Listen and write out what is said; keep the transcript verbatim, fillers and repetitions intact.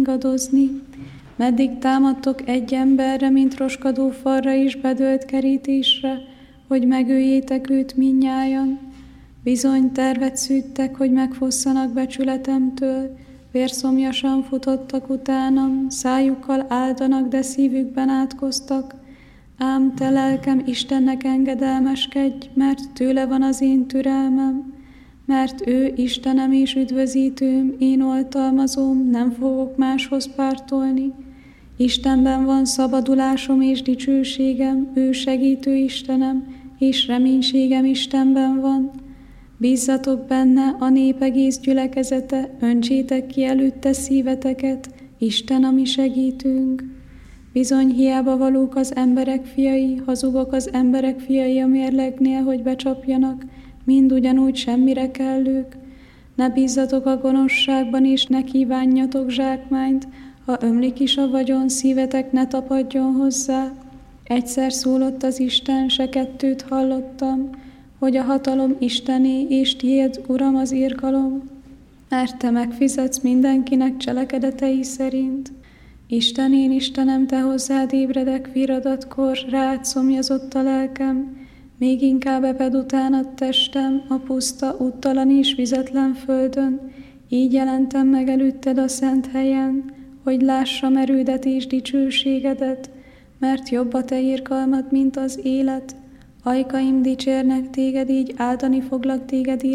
gadozni. Meddig támadtok egy emberre, mint roskadó falra is bedőlt kerítésre, hogy megöljétek őt mindnyájan? Bizony tervet szűttek, hogy megfosszanak becsületemtől, vérszomjasan futottak utánam, szájukkal áldanak, de szívükben átkoztak. Ám te lelkem Istennek engedelmeskedj, mert tőle van az én türelmem, mert ő Istenem és üdvözítőm, én oltalmazóm, nem fogok máshoz pártolni. Istenben van szabadulásom és dicsőségem, ő segítő Istenem, és reménységem Istenben van. Bízzatok benne, a nép egész gyülekezete, öntsétek ki előtte szíveteket, Isten a mi segítőnk. Bizony hiába valók az emberek fiai, hazugok az emberek fiai a mérlegnél, hogy becsapjanak, mind ugyanúgy semmire kellők. Ne bízzatok a gonoszságban, és ne kívánjatok zsákmányt, ha ömlik is a vagyon, szívetek ne tapadjon hozzá. Egyszer szólott az Isten, se kettőt hallottam, hogy a hatalom Istené, és tiéd, Uram, az irgalom, mert te megfizetsz mindenkinek cselekedetei szerint. Isten, én Istenem, te hozzád ébredek viradatkor, rád szomjazott a lelkem, még inkább ebed utánad testem, a puszta, úttalan és vizetlen földön, így jelentem meg előtted a szent helyen, hogy lássam erődet és dicsőségedet, mert jobb a te irgalmad, mint az élet. Ajkaim dicsérnek téged, így áldani foglak téged